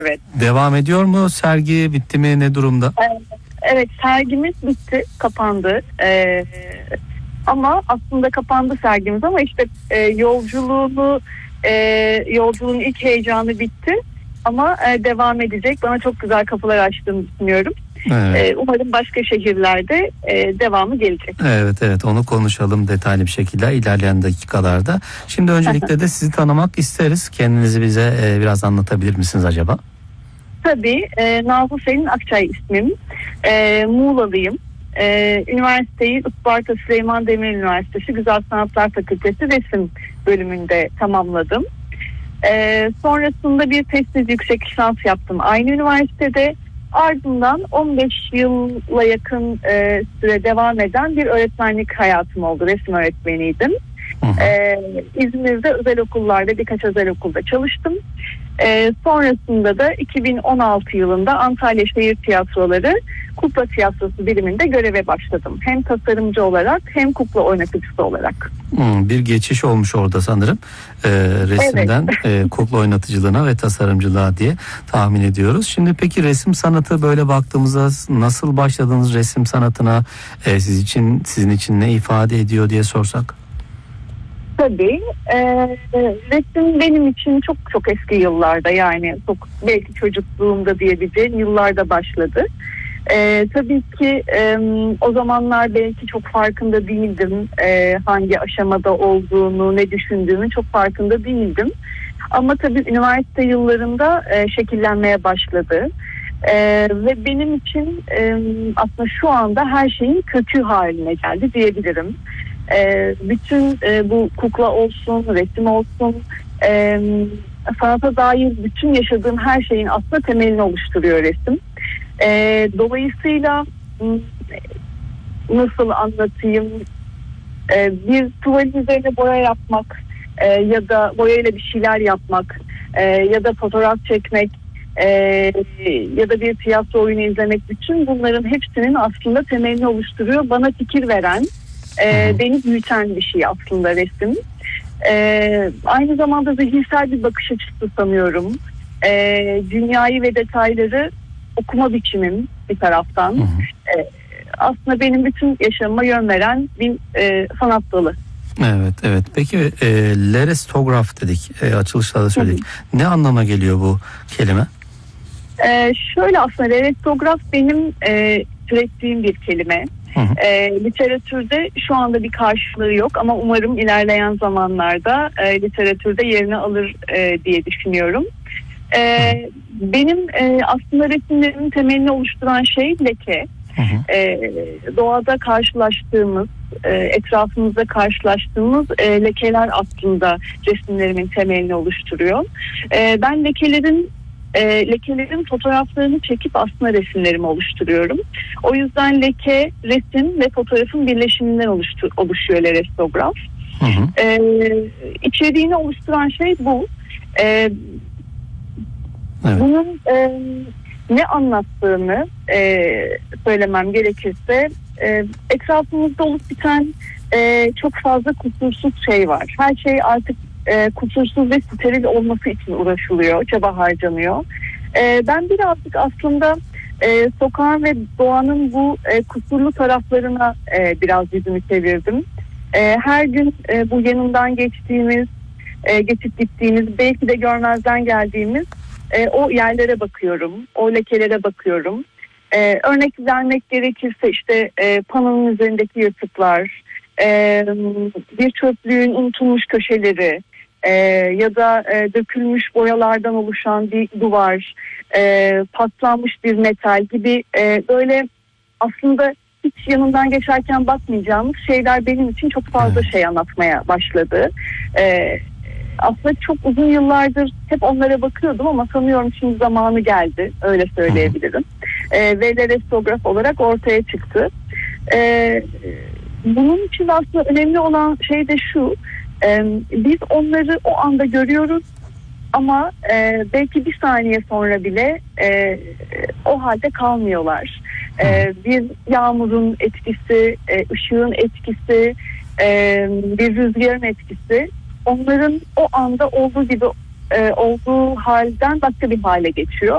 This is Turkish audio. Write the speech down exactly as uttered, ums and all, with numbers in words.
Evet. Devam ediyor mu? Sergi bitti mi? Ne durumda? Evet, sergimiz bitti, kapandı. Ee, ama aslında kapandı sergimiz ama işte e, yolculuğunu, e, yolculuğun ilk heyecanı bitti. Ama e, devam edecek. Bana çok güzel kapılar açtığını düşünüyorum. Evet. E, umarım başka şehirlerde e, devamı gelecek. Evet evet, onu konuşalım detaylı bir şekilde ilerleyen dakikalarda. Şimdi öncelikle de sizi tanımak isteriz. Kendinizi bize e, biraz anlatabilir misiniz acaba? Tabii. E, Nazlı Selin Akçay ismim. E, Muğla'lıyım. E, üniversiteyi Isparta Süleyman Demirel Üniversitesi Güzel Sanatlar Fakültesi Resim bölümünde tamamladım. E, sonrasında bir tesis yüksek lisans yaptım aynı üniversitede. Ardından on beş yıla yakın e, süre devam eden bir öğretmenlik hayatım oldu. Resim öğretmeniydim. E, İzmir'de özel okullarda, birkaç özel okulda çalıştım. E, sonrasında da iki bin on altı yılında Antalya Şehir Tiyatroları Kukla Tiyatrosu biriminde göreve başladım. Hem tasarımcı olarak hem kukla oynatıcısı olarak. Hmm, bir geçiş olmuş orada sanırım. Ee, resimden evet. e, kukla oynatıcılığına ve tasarımcılığa diye tahmin ediyoruz. Şimdi peki resim sanatı, böyle baktığımızda nasıl başladınız resim sanatına? Ee, siz için, sizin için ne ifade ediyor diye sorsak? Tabii. E, resim benim için çok çok eski yıllarda, yani çok belki çocukluğumda diyebileceğim yıllarda başladı. E, tabii ki e, o zamanlar belki çok farkında değildim. E, hangi aşamada olduğunu, ne düşündüğümü çok farkında değildim. Ama tabii üniversite yıllarında e, şekillenmeye başladı. E, ve benim için e, aslında şu anda her şeyin kökü haline geldi diyebilirim. E, bütün e, bu kukla olsun, resim olsun, e, sanata dair bütün yaşadığım her şeyin aslında temelini oluşturuyor resim. E, dolayısıyla nasıl anlatayım, e, bir tuvalin üzerine boya yapmak e, ya da boyayla bir şeyler yapmak e, ya da fotoğraf çekmek e, ya da bir tiyatro oyunu izlemek, bütün bunların hepsinin aslında temelini oluşturuyor. Bana fikir veren, e, beni büyüten bir şey aslında resim. E, aynı zamanda zihinsel bir bakış açısı sanıyorum. E, dünyayı ve detayları okuma biçimim bir taraftan. Hı hı. E, aslında benim bütün yaşamıma yön veren bir e, sanat dalı. Evet evet. Peki e, lerestograf dedik. E, açılışta da söyledik. Hı hı. Ne anlama geliyor bu kelime? E, şöyle, aslında lerestograf benim e, türettiğim bir kelime. Hı hı. E, literatürde şu anda bir karşılığı yok ama umarım ilerleyen zamanlarda e, literatürde yerini alır e, diye düşünüyorum. Ee, benim e, aslında resimlerimin temelini oluşturan şey leke. Hı hı. Ee, doğada karşılaştığımız, e, etrafımızda karşılaştığımız e, lekeler aslında resimlerimin temelini oluşturuyor. E, ben lekelerin e, lekelerin fotoğraflarını çekip aslında resimlerimi oluşturuyorum. O yüzden leke, resim ve fotoğrafın birleşiminden oluştu, oluşuyor lerestograf. Hı hı. E, içeriğini oluşturan şey bu. E, Evet. Bunun e, ne anlattığını e, söylemem gerekirse e, etrafımızda olup biten e, çok fazla kusursuz şey var. Her şey artık e, kusursuz ve steril olması için uğraşılıyor, çaba harcanıyor. E, ben birazcık aslında e, sokağın ve doğanın bu e, kusurlu taraflarına e, biraz yüzümü çevirdim. E, her gün e, bu yanından geçtiğimiz, e, geçip gittiğimiz, belki de görmezden geldiğimiz E, o yerlere bakıyorum, o lekelere bakıyorum. E, örnek vermek gerekirse işte e, panonun üzerindeki yırtıklar, e, bir çöplüğün unutulmuş köşeleri e, ya da e, dökülmüş boyalardan oluşan bir duvar, e, paslanmış bir metal gibi e, böyle aslında hiç yanından geçerken bakmayacağımız şeyler benim için çok fazla şey anlatmaya başladı. Evet. Aslında çok uzun yıllardır hep onlara bakıyordum ama sanıyorum şimdi zamanı geldi, öyle söyleyebilirim. E, ve lerestograf olarak ortaya çıktı. E, bunun için aslında önemli olan şey de şu, e, biz onları o anda görüyoruz ama e, belki bir saniye sonra bile e, o halde kalmıyorlar. E, bir yağmurun etkisi, e, ışığın etkisi, e, bir rüzgarın etkisi onların o anda olduğu gibi e, olduğu halden başka bir hale geçiyor.